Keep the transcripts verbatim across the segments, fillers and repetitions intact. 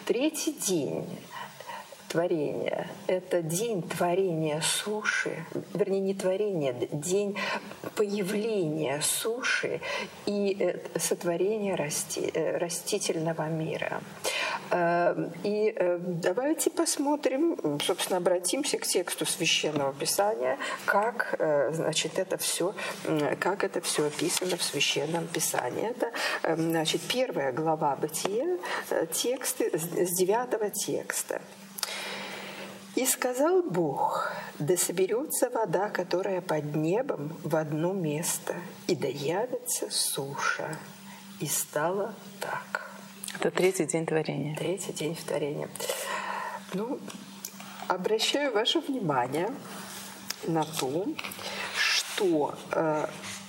третий день творения – это день творения суши, вернее, не творения, день появления суши и сотворения расти, растительного мира. И давайте посмотрим, собственно, обратимся к тексту Священного Писания, как, значит, это все, как это все описано в Священном Писании. Это, значит, первая глава Бытия, тексты с девятого текста. «И сказал Бог, да соберется вода, которая под небом, в одно место, и да явится суша. И стало так». Это третий день творения. Третий день творения. Ну, обращаю ваше внимание на то, что э,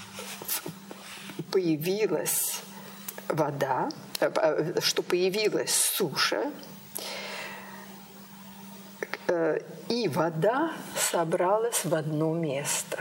появилась вода, э, что появилась суша, и вода собралась в одно место.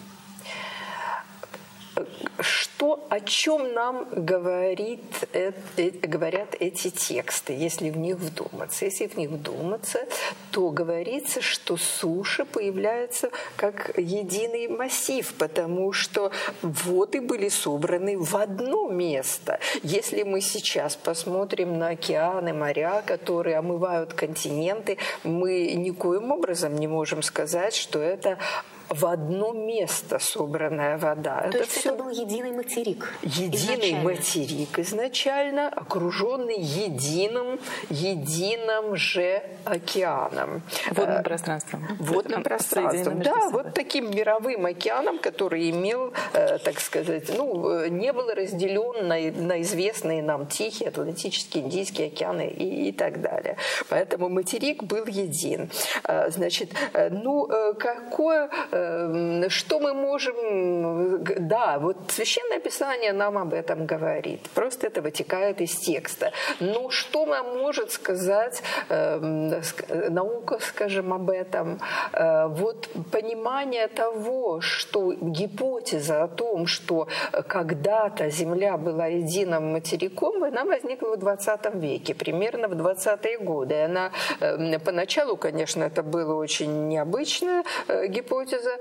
Что, о чем нам говорит, э, э, говорят эти тексты, если в них вдуматься? Если в них вдуматься, то говорится, что суша появляется как единый массив, потому что воды были собраны в одно место. Если мы сейчас посмотрим на океаны, моря, которые омывают континенты, мы никоим образом не можем сказать, что это в одно место собранная вода. То это есть все это был единый материк? Единый изначально. материк изначально, окруженный единым, единым же океаном. Водным пространством. Водным пространством. Да, вот таким мировым океаном, который имел, так сказать, ну, не был разделен на, на известные нам Тихий, Атлантический, Индийский океаны и, и так далее. Поэтому материк был един. Значит, ну, какое... Что мы можем... Да, вот Священное Писание нам об этом говорит. Просто это вытекает из текста. Но что нам может сказать э, наука, скажем, об этом? Э, вот понимание того, что гипотеза о том, что когда-то Земля была единым материком, она возникла в двадцатом веке, примерно в двадцатые годы. Она э, поначалу, конечно, это было очень необычная э, гипотеза,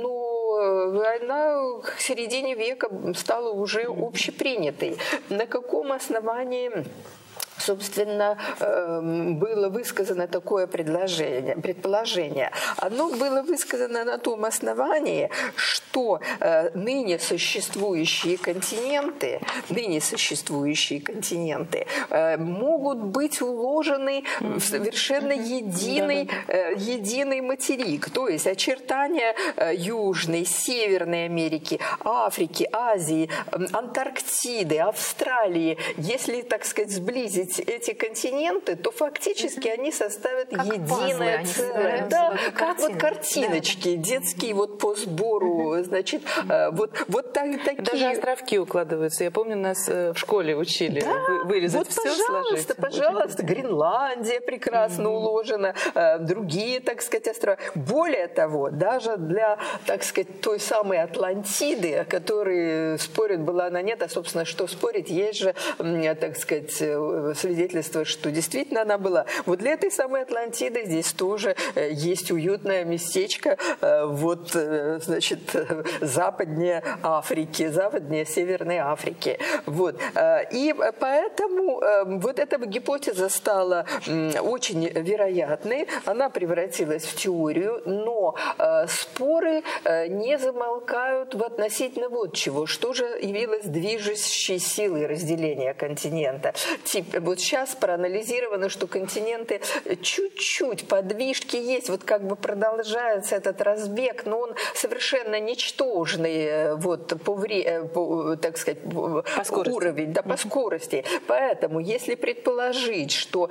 но она к середине века стала уже общепринятой. На каком основании, собственно, было высказано такое предложение, предположение? Оно было высказано на том основании, что ныне существующие континенты, ныне существующие континенты могут быть уложены в совершенно единый, единый материк. То есть очертания Южной, Северной Америки, Африки, Азии, Антарктиды, Австралии, если, так сказать, сблизить эти континенты, то фактически они составят как единое пазлы, целое. Да, как картины. Вот картиночки, да. Детские вот по сбору, значит, вот, вот так, такие. Даже островки укладываются. Я помню, нас в школе учили да? вырезать вот, все, пожалуйста, сложить. пожалуйста, Гренландия прекрасно mm-hmm. уложена, другие, так сказать, острова. Более того, даже для, так сказать, той самой Атлантиды, о которой спорят, была она нет, а, собственно, что спорить, есть же, так сказать, свидетельство, что действительно она была. Вот для этой самой Атлантиды здесь тоже есть уютное местечко, вот, значит, западнее Африки, западнее Северной Африки. Вот. И поэтому вот эта гипотеза стала очень вероятной, она превратилась в теорию, но споры не замолкают в относительно вот чего. Что же явилось движущей силой разделения континента? Вот сейчас проанализировано, что континенты чуть-чуть подвижки есть, вот как бы продолжается этот разбег, но он совершенно ничтожный, вот по, вре, по так сказать, по уровень, да, по скорости. Поэтому, если предположить, что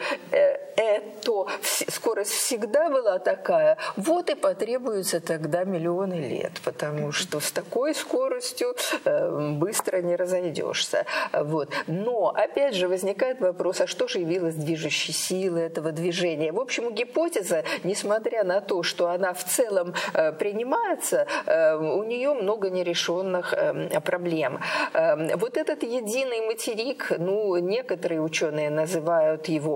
эта скорость всегда была такая, вот и потребуется тогда миллионы лет, потому что с такой скоростью быстро не разойдешься. Вот. Но, опять же, возникает вопрос, а что же явилось движущей силой этого движения? В общем, гипотеза, несмотря на то, что она в целом э, принимается, э, у нее много нерешенных э, проблем. Э, вот этот единый материк, ну, некоторые ученые называют его